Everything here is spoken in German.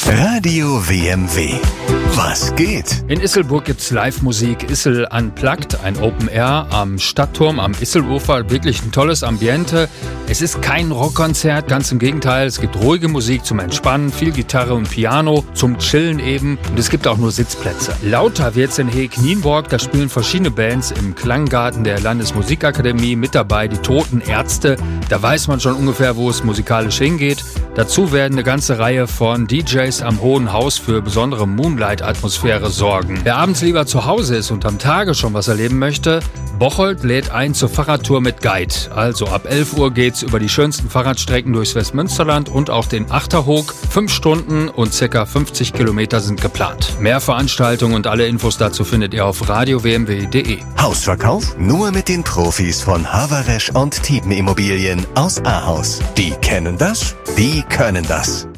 Radio WMW. Was geht? In Isselburg gibt's Live-Musik, Issel Unplugged, ein Open Air am Stadtturm am Isselufer. Wirklich ein tolles Ambiente. Es ist kein Rockkonzert, ganz im Gegenteil. Es gibt ruhige Musik zum Entspannen, viel Gitarre und Piano, zum Chillen eben. Und es gibt auch nur Sitzplätze. Lauter wird's in Heek-Nienborg. Da spielen verschiedene Bands im Klanggarten der Landesmusikakademie. Mit dabei die Toten Ärzte. Da weiß man schon ungefähr, wo es musikalisch hingeht. Dazu werden eine ganze Reihe von DJs am Hohen Haus für besondere Moonlight-Atmosphäre sorgen. Wer abends lieber zu Hause ist und am Tage schon was erleben möchte, Bocholt lädt ein zur Fahrradtour mit Guide. Also ab 11 Uhr geht's über die schönsten Fahrradstrecken durchs Westmünsterland und auch den Achterhoek. 5 Stunden und ca. 50 Kilometer sind geplant. Mehr Veranstaltungen und alle Infos dazu findet ihr auf radiowmw.de. Hausverkauf nur mit den Profis von Haveresch und Tiepen Immobilien aus Ahaus. Die kennen das, die können das.